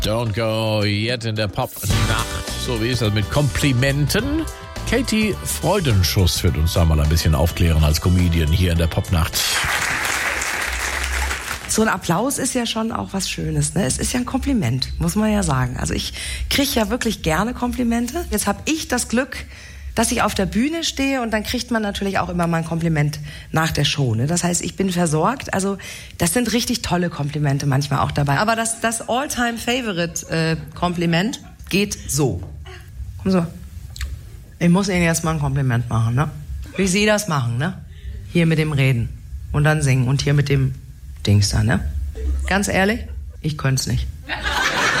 Don't go yet in der Pop-Nacht. So wie ist das mit Komplimenten? Katie Freudenschuss wird uns da mal ein bisschen aufklären als Comedian hier in der Pop-Nacht. So ein Applaus ist ja schon auch was Schönes, ne? Es ist ja ein Kompliment, muss man ja sagen. Also ich kriege ja wirklich gerne Komplimente. Jetzt habe ich das Glück, dass ich auf der Bühne stehe und dann kriegt man natürlich auch immer mal ein Kompliment nach der Show, ne? Das heißt, ich bin versorgt. Also das sind richtig tolle Komplimente manchmal auch dabei. Aber das All-Time-Favorite-Kompliment geht so. Komm so. Ich muss Ihnen jetzt mal ein Kompliment machen, ne? Wie Sie das machen, ne? Hier mit dem Reden und dann singen und hier mit dem Dings da, ne? Ganz ehrlich, ich könnte es nicht.